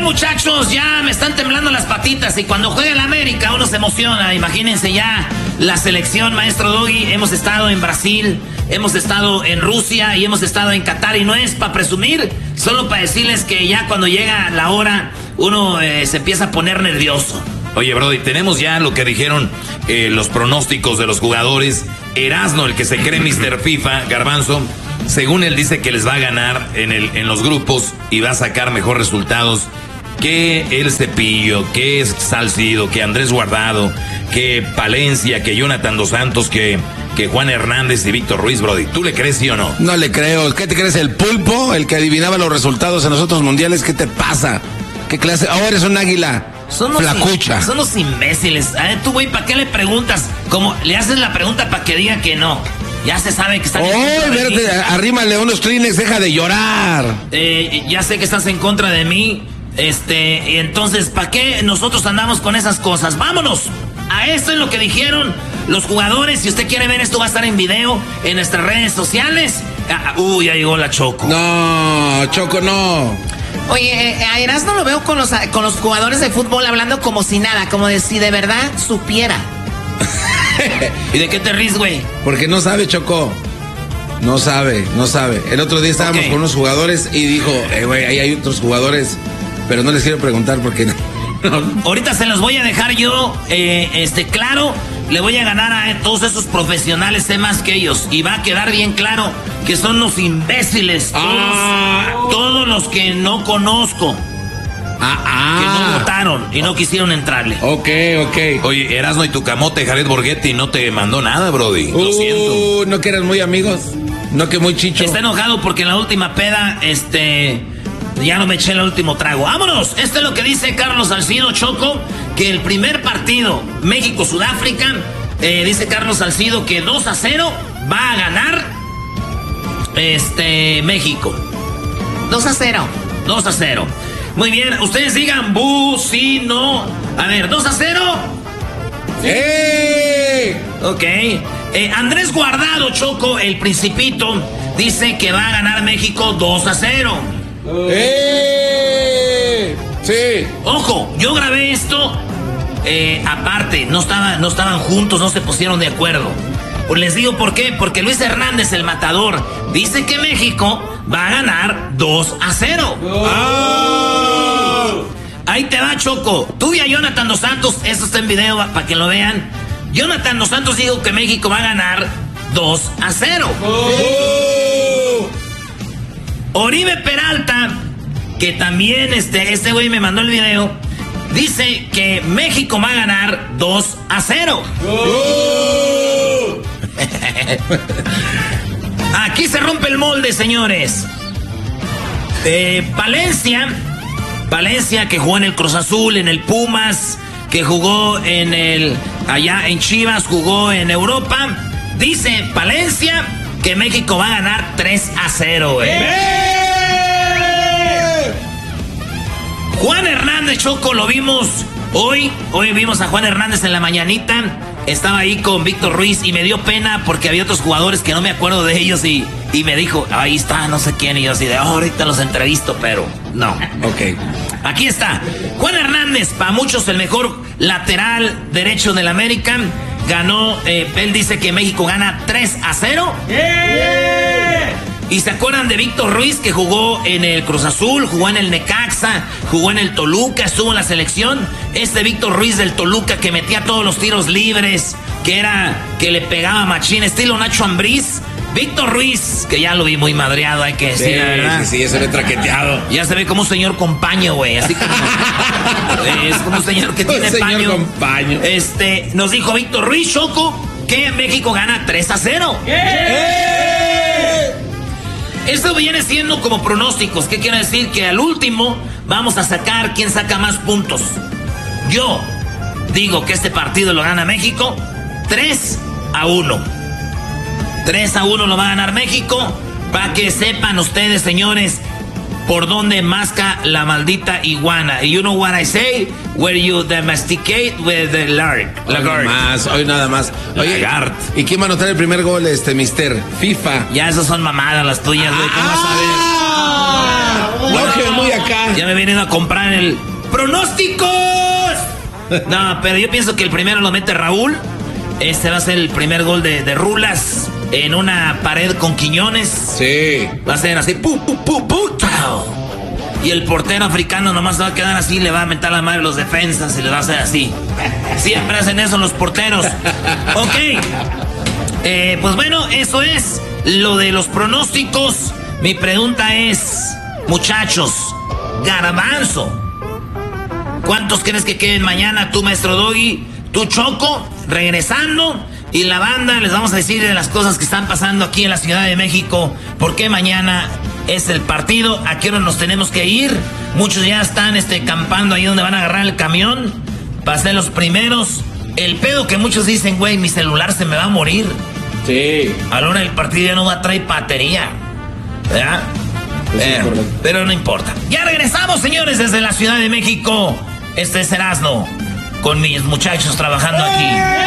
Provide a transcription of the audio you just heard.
muchachos, ya me están temblando las patitas y cuando juega el América uno se emociona. Imagínense ya la selección, maestro Doggy. Hemos estado en Brasil, hemos estado en Rusia y hemos estado en Qatar y no es para presumir, solo para decirles que ya cuando llega la hora uno se empieza a poner nervioso. Oye, Brody, tenemos ya lo que dijeron los pronósticos de los jugadores. Erasmo, el que se cree Mr. FIFA, Garbanzo, según él dice que les va a ganar en los grupos y va a sacar mejores resultados que el Cepillo, que Salcido, que Andrés Guardado, que Palencia, que Jonathan Dos Santos, que Juan Hernández y Víctor Ruiz, Brody. ¿Tú le crees, sí o no? No le creo. ¿Qué te crees? ¿El pulpo? ¿El que adivinaba los resultados en los otros mundiales? ¿Qué te pasa? ¿Qué clase? Ahora eres un águila flacucha. Son los imbéciles. A ver, tú, güey, ¿para qué le preguntas? Como le haces la pregunta para que diga que no. Ya se sabe que está... Verte, arrímale unos Kleenex, deja de llorar. Ya sé que estás en contra de mí. Entonces, ¿para qué nosotros andamos con esas cosas? ¡Vámonos! A esto es lo que dijeron los jugadores. Si usted quiere ver esto, va a estar en video en nuestras redes sociales. Ya llegó la Choco. No, Choco, no. Oye, a Erasmo lo veo con los jugadores de fútbol hablando como si nada, como de si de verdad supiera. ¿Y de qué te ríes, güey? Porque no sabe, Choco. No sabe. El otro día estábamos con unos jugadores y dijo, güey, ahí hay otros jugadores, pero no les quiero preguntar porque no. Ahorita se los voy a dejar yo, claro, le voy a ganar a todos esos profesionales, sé más que ellos, y va a quedar bien claro que son los imbéciles, todos los que no conozco, que no votaron y no quisieron entrarle. Ok. Oye, Erasmo y tu camote, Jared Borghetti, no te mandó nada, Brody. Lo siento. No que eran muy amigos, no que muy chicho. Está enojado porque en la última peda, ya no me eché el último trago. ¡Vámonos! Esto es lo que dice Carlos Salcido, Choco, que el primer partido, México-Sudáfrica, dice Carlos Salcido que 2-0 va a ganar México. 2-0. 2-0. Muy bien, ustedes digan bu, sí, no. A ver, 2-0. ¡Sí! Ok. Andrés Guardado, Choco, el Principito, dice que va a ganar México 2-0. Sí. Ojo, yo grabé esto aparte, no estaban juntos, no se pusieron de acuerdo. Pues les digo por qué, porque Luis Hernández, el matador, dice que México va a ganar 2-0. Ahí te va, Choco. Tú y a Jonathan Dos Santos, esto está en video para que lo vean. Jonathan Dos Santos dijo que México va a ganar 2-0. Oribe Peralta, que también este güey me mandó el video, dice que México va a ganar 2-0. Aquí se rompe el molde, señores. Palencia, que jugó en el Cruz Azul, en el Pumas, que jugó allá en Chivas, jugó en Europa. Dice Palencia que México va a ganar 3-0, güey. Juan Hernández, Choco, lo vimos hoy vimos a Juan Hernández en la mañanita. Estaba ahí con Víctor Ruiz y me dio pena porque había otros jugadores que no me acuerdo de ellos y me dijo, ahí está, no sé quién, y yo así de, ahorita los entrevisto, pero no. Ok. Aquí está. Juan Hernández, para muchos el mejor lateral derecho del América. Ganó, él dice que México gana 3-0. ¿Y se acuerdan de Víctor Ruiz, que jugó en el Cruz Azul, jugó en el Necaxa, jugó en el Toluca, estuvo en la selección? Este Víctor Ruiz del Toluca, que metía todos los tiros libres, que le pegaba machín, estilo Nacho Ambriz. Víctor Ruiz, que ya lo vi muy madreado, hay que decir, la verdad. Sí, ya se ve traqueteado. Ya se ve como un señor con paño, güey, así como... es como un señor que tiene paño. Con paño. Nos dijo Víctor Ruiz, Choco, que México gana 3-0. Esto viene siendo como pronósticos. ¿Qué quiere decir? Que al último vamos a sacar quién saca más puntos. Yo digo que este partido lo gana México 3-1. 3-1 lo va a ganar México. Para que sepan ustedes, señores, por dónde masca la maldita iguana. You know what I say? Where you domesticate with the lard. Hoy nada más. Oye, ¿y quién va a anotar el primer gol, mister? FIFA. Ya esas son mamadas las tuyas, güey. ¿Cómo vas a ver? muy acá. Ya me vienen a comprar el ¡pronósticos! No, pero yo pienso que el primero lo mete Raúl. Este va a ser el primer gol de Rulas en una pared con Quiñones. Sí. Va a ser así, ¡pu, pu, pu, pu! ¡Chao! Y el portero africano nomás va a quedar así, le va a meter la madre a los defensas y le va a hacer así. Siempre hacen eso los porteros. Ok. Pues bueno, eso es lo de los pronósticos. Mi pregunta es, muchachos, Garbanzo, ¿cuántos crees que queden mañana? Tú, maestro Doggy, tú, Choco, regresando. Y la banda, les vamos a decir de las cosas que están pasando aquí en la Ciudad de México. Porque mañana es el partido. ¿A qué hora nos tenemos que ir? Muchos ya están campando ahí donde van a agarrar el camión para ser los primeros. El pedo que muchos dicen, güey, mi celular se me va a morir. Sí. A la hora del partido ya no va a traer batería. ¿Verdad? Pero no importa. Ya regresamos, señores, desde la Ciudad de México. Este es Erasmo, con mis muchachos trabajando aquí.